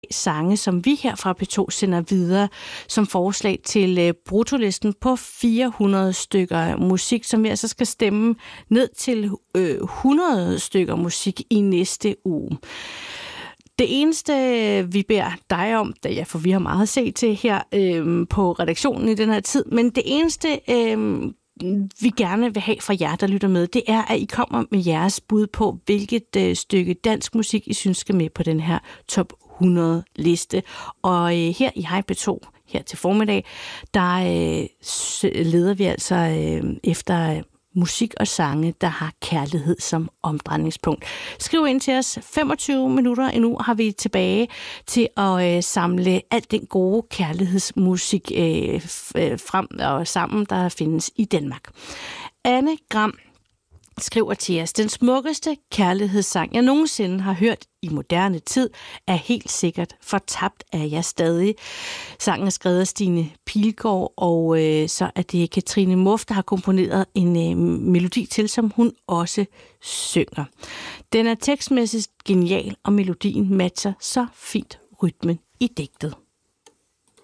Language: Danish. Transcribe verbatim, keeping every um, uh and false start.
sange, som vi her fra P to sender videre som forslag til øh, bruttolisten på fire hundrede stykker musik, som vi altså skal stemme ned til øh, hundrede stykker musik i næste uge. Det eneste, vi beder dig om, da ja, for vi har meget at se til her øh, på redaktionen i den her tid, men det eneste, øh, vi gerne vil have fra jer, der lytter med, det er, at I kommer med jeres bud på, hvilket øh, stykke dansk musik, I synes skal med på den her top hundrede liste. Og øh, her i Hej P to, her til formiddag, der øh, leder vi altså øh, efter øh, musik og sange, der har kærlighed som omdrejningspunkt. Skriv ind til os. femogtyve minutter endnu har vi tilbage til at øh, samle alt den gode kærlighedsmusik øh, frem og sammen, der findes i Danmark. Anne Gram skriver til os: den smukkeste kærlighedssang, jeg nogensinde har hørt i moderne tid, er helt sikkert Fortabt er jeg stadig. Sangen er skrevet af Stine Pilgaard, og øh, så er det Katrine Muff, der har komponeret en øh, melodi til, som hun også synger. Den er tekstmæssigt genial, og melodien matcher så fint rytmen i digtet.